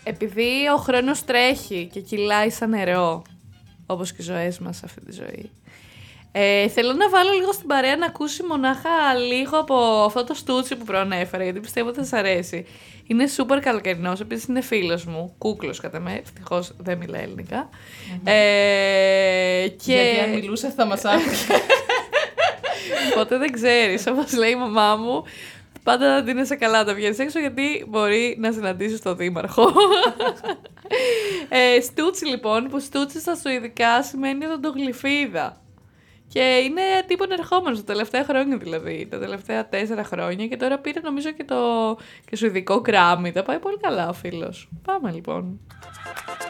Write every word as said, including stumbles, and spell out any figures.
επειδή ο χρόνος τρέχει και κυλάει σαν νερό, όπως και οι ζωές μας σε αυτή τη ζωή, ε, θέλω να βάλω λίγο στην παρέα να ακούσει μονάχα λίγο από αυτό το στούτσι που προανέφερα, γιατί πιστεύω ότι θα σας αρέσει. Είναι σούπερ καλοκαιρινός, επίσης είναι φίλος μου, κούκλος κατά με, ευτυχώς δεν μιλάει ελληνικά. Mm-hmm. Ε, και... Γιατί αν μιλούσε θα μας άκουγε. Οπότε δεν ξέρεις, όπως λέει η μαμά μου, πάντα να δίνεσαι καλά τα βγαίνεις έξω, γιατί μπορεί να συναντήσεις τον δήμαρχο. ε, στούτσι λοιπόν, που στούτσι στα σουηδικά σημαίνει οδοντογλυφίδα. Και είναι τύπον ερχόμενος τα τελευταία χρόνια, δηλαδή, τα τελευταία τέσσερα χρόνια, και τώρα πήρε νομίζω και το και σουηδικό γκράμι. Τα πάει πολύ καλά ο φίλος. Πάμε λοιπόν.